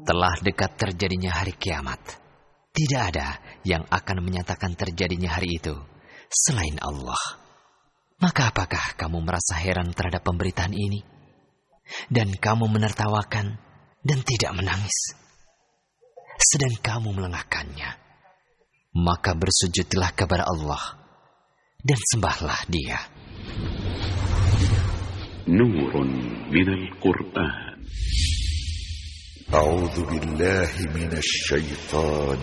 Telah dekat terjadinya hari kiamat. Tidak ada yang akan menyatakan terjadinya hari itu selain Allah. Maka apakah kamu merasa heran terhadap pemberitaan ini? Dan kamu menertawakan dan tidak menangis. Sedang kamu melengahkannya. Maka bersujudlah kepada Allah dan sembahlah Dia. Nurun minal Qur'an. أعوذ بالله من الشيطان